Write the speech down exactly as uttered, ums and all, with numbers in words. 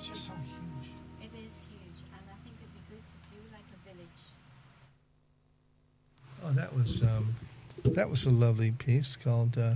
It's just so huge. It is huge, and I think it'd be good to do like a village. Oh, that was um, that was a lovely piece called uh,